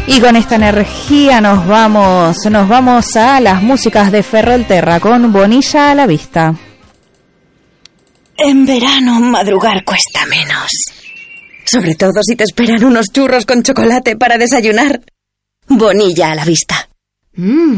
Y con esta energía nos vamos a las músicas de Ferrolterra con Bonilla a la vista. En verano madrugar cuesta menos. Sobre todo si te esperan unos churros con chocolate para desayunar. Bonilla a la vista.